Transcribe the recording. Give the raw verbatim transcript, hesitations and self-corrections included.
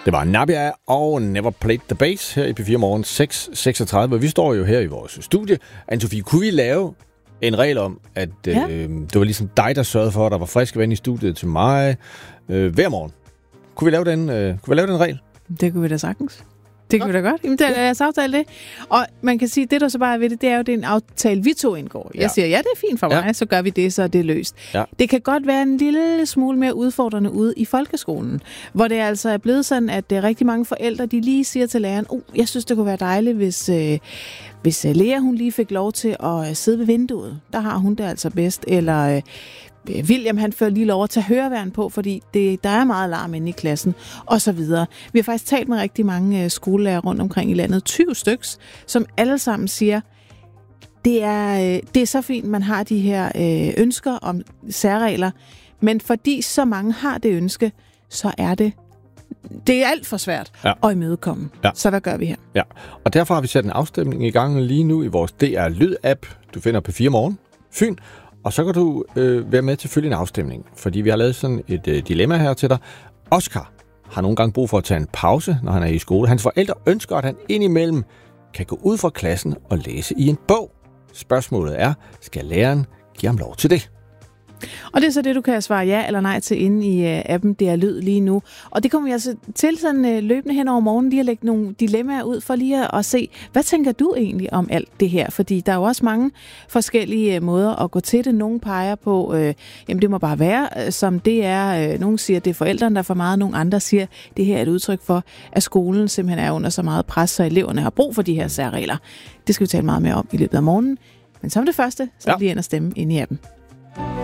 Det var Nabia og Never Played the Bass her i P fire Morgen seks seksogtredive. Vi står jo her i vores studie. Anne-Sophie, kunne vi lave en regel om, at ja. øh, det var ligesom dig, der sørgede for, at der var frisk vand i studiet til mig øh, hver morgen? Kunne vi lave den, øh, kunne vi lave den regel? Det kunne vi da sagtens. Det kan vi da godt. Jamen, lad os aftale det. Og man kan sige, at det, der så bare er ved det, det er jo, det er en aftale, vi to indgår. Jeg ja. siger, ja, det er fint for mig, ja. så gør vi det, så er det løst. Ja. Det kan godt være en lille smule mere udfordrende ude i folkeskolen, hvor det altså er blevet sådan, at uh, rigtig mange forældre, de lige siger til læreren, oh, jeg synes, det kunne være dejligt, hvis, uh, hvis uh, Lea, hun lige fik lov til at uh, sidde ved vinduet. Der har hun det altså bedst. Eller... Uh, William, han fører lige lov at tage høreværn på, fordi det, der er meget larm inde i klassen, og så videre. Vi har faktisk talt med rigtig mange skolelærer rundt omkring i landet, tyve styks, som alle sammen siger, det er, det er så fint, man har de her ønsker om særregler, men fordi så mange har det ønske, så er det det er alt for svært ja. at imødekomme. Ja. Så hvad gør vi her? Ja, og derfor har vi sat en afstemning i gang lige nu i vores D R Lyd-app. Du finder P fire Morgen, Fyn. Og så kan du øh, være med til at følge en afstemning, fordi vi har lavet sådan et øh, dilemma her til dig. Oscar har nogle gange brug for at tage en pause, når han er i skole. Hans forældre ønsker, at han indimellem kan gå ud fra klassen og læse i en bog. Spørgsmålet er, skal læreren give ham lov til det? Og det er så det, du kan svare ja eller nej til inde i uh, appen, det er Lyd lige nu. Og det kommer vi altså til sådan uh, løbende hen over morgenen, lige at lægge nogle dilemmaer ud for lige at, at se, hvad tænker du egentlig om alt det her? Fordi der er jo også mange forskellige uh, måder at gå til det. Nogle peger på, uh, jamen det må bare være, uh, som det er. Uh, nogle siger, det er forældrene, der er for meget. Nogle andre siger, det her er et udtryk for, at skolen simpelthen er under så meget pres, så eleverne har brug for de her særregler. Det skal vi tale meget mere om i løbet af morgenen. Men som det første, så ja. lige ind og stemme inde i appen.